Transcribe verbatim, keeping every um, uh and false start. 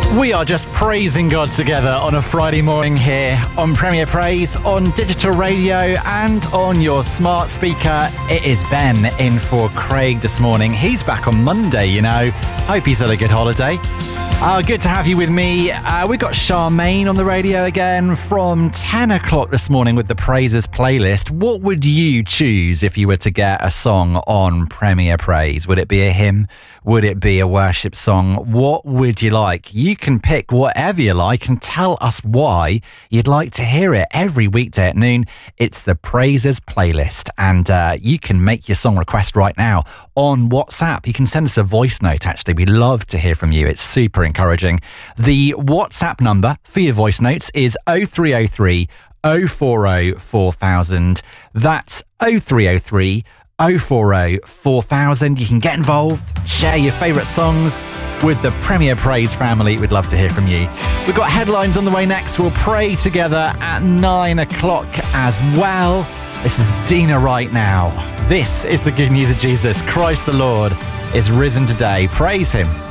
We are just praising God together on a Friday morning here on Premier Praise, on digital radio and on your smart speaker. It is Ben in for Craig this morning. He's back on Monday, you know. Hope he's had a good holiday. Uh, good to have you with me. Uh, we've got Charmaine on the radio again from ten o'clock this morning with the Praises playlist. What would you choose if you were to get a song on Premier Praise? Would it be a hymn? Would it be a worship song? What would you like? You can pick whatever you like and tell us why you'd like to hear it. Every weekday at noon, it's the Praises playlist. And uh, you can make your song request right now on WhatsApp. You can send us a voice note, actually. We'd love to hear from you. It's super encouraging. The WhatsApp number for your voice notes is oh three oh three, oh four oh, four thousand. That's oh three oh three, oh four oh, four thousand. You can get involved, share your favourite songs with the Premier Praise family. We'd love to hear from you. We've got headlines on the way next. We'll pray together at nine o'clock as well. This is Dina right now. This is the good news of Jesus. Christ the Lord is risen today. Praise him.